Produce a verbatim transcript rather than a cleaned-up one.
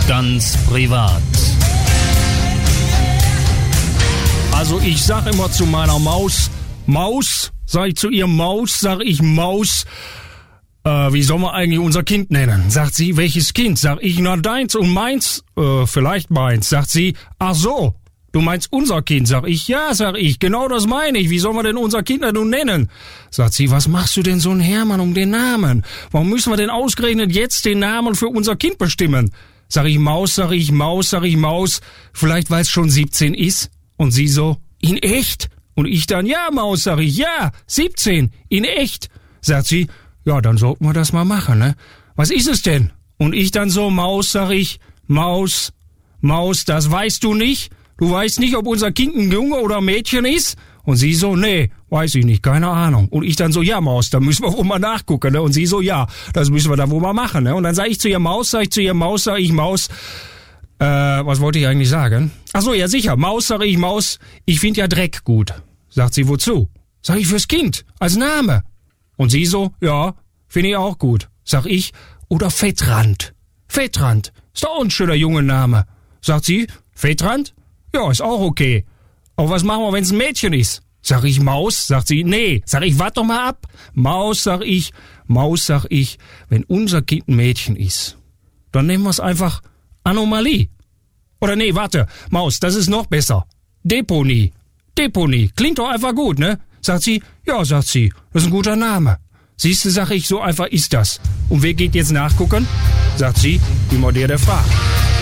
Ganz privat. Also ich sag immer zu meiner Maus, Maus, sag ich zu ihr Maus, sag ich Maus, äh, wie soll man eigentlich unser Kind nennen? Sagt sie, welches Kind? Sag ich, na deins und meins, äh, vielleicht meins. Sagt sie, ach so, du meinst unser Kind? Sag ich, ja, sag ich, genau das meine ich. Wie soll man denn unser Kind denn nun nennen? Sagt sie, was machst du denn so ein Hermann um den Namen? Warum müssen wir denn ausgerechnet jetzt den Namen für unser Kind bestimmen? Sag ich, Maus, sag ich, Maus, sag ich, Maus, vielleicht weil es schon siebzehn ist? Und sie so, in echt? Und ich dann, ja, Maus, sag ich, ja, siebzehn, in echt. Sagt sie, ja, dann sollten wir das mal machen, ne? Was ist es denn? Und ich dann so, Maus, sag ich, Maus, Maus, das weißt du nicht? Du weißt nicht, ob unser Kind ein Junge oder ein Mädchen ist? Und sie so, nee, weiß ich nicht, keine Ahnung. Und ich dann so, ja, Maus, da müssen wir wohl mal nachgucken, ne? Und sie so, ja, das müssen wir dann wohl mal machen, ne? Und dann sage ich zu ihr, Maus, sag ich zu ihr, Maus, sag ich, Maus, äh, was wollte ich eigentlich sagen? Ach so, ja, sicher, Maus, sag ich, Maus, ich find ja Dreck gut. Sagt sie, wozu? Sag ich, fürs Kind, als Name. Und sie so, ja, finde ich auch gut. Sag ich, oder Fettrand. Fettrand, ist doch auch ein schöner junger Name. Sagt sie, Fettrand? Ja, ist auch okay. Aber was machen wir, wenn's ein Mädchen ist? Sag ich, Maus? Sagt sie, nee. Sag ich, wart doch mal ab. Maus, sag ich, Maus, sag ich, wenn unser Kind ein Mädchen ist, dann nehmen wir's einfach Anomalie. Oder nee, warte, Maus, das ist noch besser. Deponie. Deponie. Klingt doch einfach gut, ne? Sagt sie, ja, sagt sie, das ist ein guter Name. Siehste, sag ich, so einfach ist das. Und wer geht jetzt nachgucken? Sagt sie, die moderne Frau.